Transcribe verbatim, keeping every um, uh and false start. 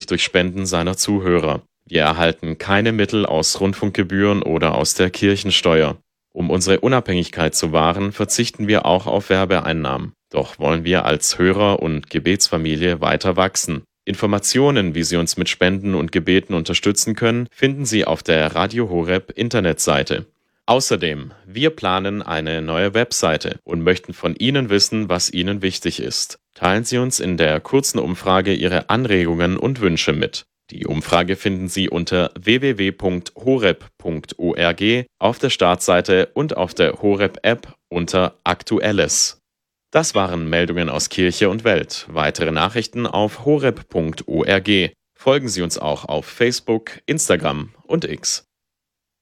läuft durch Spenden seiner Zuhörer. Wir erhalten keine Mittel aus Rundfunkgebühren oder aus der Kirchensteuer. Um unsere Unabhängigkeit zu wahren, verzichten wir auch auf Werbeeinnahmen. Doch wollen wir als Hörer und Gebetsfamilie weiter wachsen. Informationen, wie Sie uns mit Spenden und Gebeten unterstützen können, finden Sie auf der Radio Horeb Internetseite. Außerdem, wir planen eine neue Webseite und möchten von Ihnen wissen, was Ihnen wichtig ist. Teilen Sie uns in der kurzen Umfrage Ihre Anregungen und Wünsche mit. Die Umfrage finden Sie unter w w w punkt horeb punkt org auf der Startseite und auf der Horeb-App unter Aktuelles. Das waren Meldungen aus Kirche und Welt. Weitere Nachrichten auf horeb punkt org. Folgen Sie uns auch auf Facebook, Instagram und X.